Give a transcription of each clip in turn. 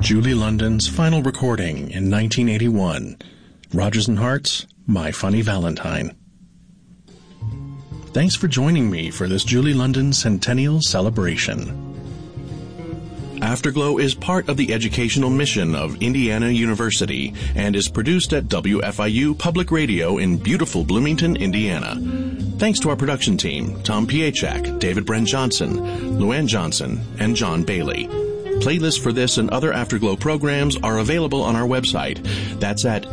Julie London's final recording in 1981. Rodgers and Hart's My Funny Valentine. Thanks for joining me for this Julie London Centennial Celebration. Afterglow is part of the educational mission of Indiana University and is produced at WFIU Public Radio in beautiful Bloomington, Indiana. Thanks to our production team, Tom Piechak, David Bren Johnson, Luann Johnson, and John Bailey. Playlists for this and other Afterglow programs are available on our website. That's at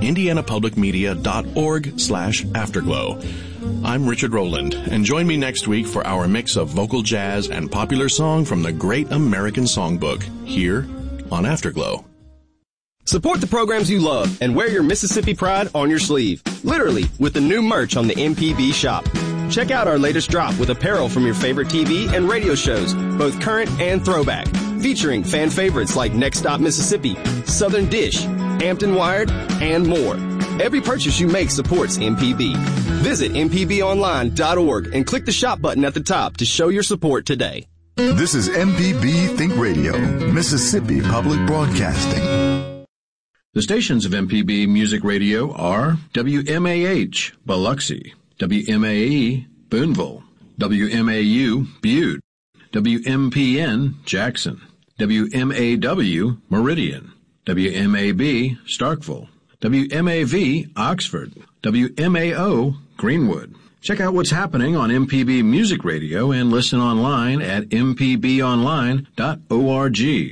indianapublicmedia.org/afterglow. I'm Richard Rowland, and join me next week for our mix of vocal jazz and popular song from the Great American Songbook, here on Afterglow. Support the programs you love and wear your Mississippi pride on your sleeve, literally, with the new merch on the MPB shop. Check out our latest drop with apparel from your favorite TV and radio shows, both current and throwback, featuring fan favorites like Next Stop Mississippi, Southern Dish, Hampton Wired, and more. Every purchase you make supports MPB. Visit mpbonline.org and click the shop button at the top to show your support today. This is MPB Think Radio, Mississippi Public Broadcasting. The stations of MPB Music Radio are WMAH, Biloxi, WMAE, Boonville, WMAU, Butte, WMPN, Jackson, WMAW, Meridian, WMAB, Starkville, WMAV, Oxford, WMAO, Greenwood. Check out what's happening on MPB Music Radio and listen online at mpbonline.org.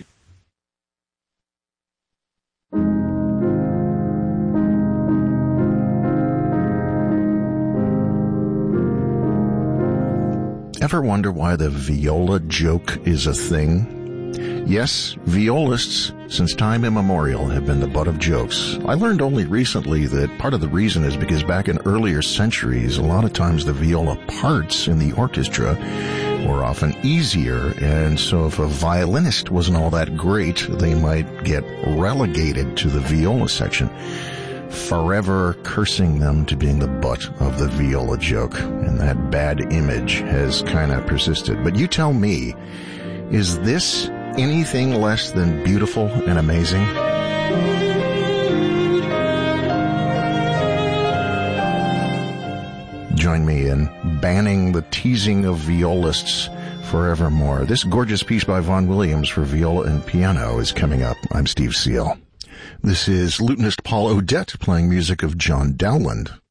Ever wonder why the viola joke is a thing? Yes, violists, since time immemorial, have been the butt of jokes. I learned only recently that part of the reason is because back in earlier centuries, a lot of times the viola parts in the orchestra were often easier, and so if a violinist wasn't all that great, they might get relegated to the viola section, forever cursing them to being the butt of the viola joke. And that bad image has kind of persisted. But you tell me, is this anything less than beautiful and amazing? Join me in banning the teasing of violists forevermore. This gorgeous piece by Vaughan Williams for viola and piano is coming up. I'm Steve Seal. This is lutenist Paul Odette playing music of John Dowland.